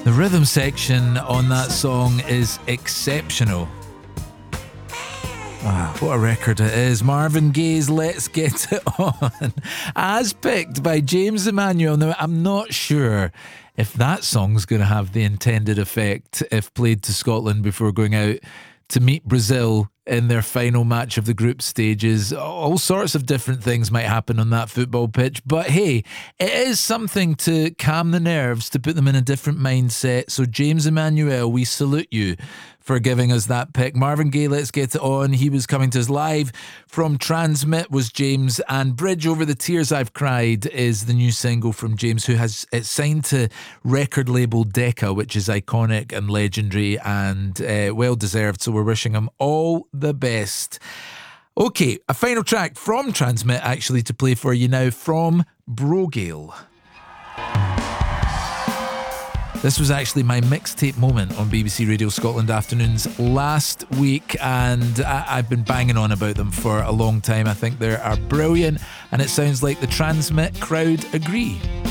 The rhythm section on that song is exceptional. Wow, what a record it is. Marvin Gaye's Let's Get It On, as picked by James Emmanuel. Now, I'm not sure if that song's going to have the intended effect if played to Scotland before going out to meet Brazil in their final match of the group stages. All sorts of different things might happen on that football pitch, but hey, it is something to calm the nerves, to put them in a different mindset. So James Emmanuel, we salute you for giving us that pick. Marvin Gaye, Let's Get It On. He was coming to us live from Transmit, was James, and Bridge Over the Tears I've Cried is the new single from James, who has it signed to record label Decca, which is iconic and legendary and well deserved. So we're wishing him all the best. Okay, a final track from Transmit actually to play for you now from Brogale. This was actually my mixtape moment on BBC Radio Scotland Afternoons last week, and I've been banging on about them for a long time. I think they are brilliant, and it sounds like the Transmit crowd agree.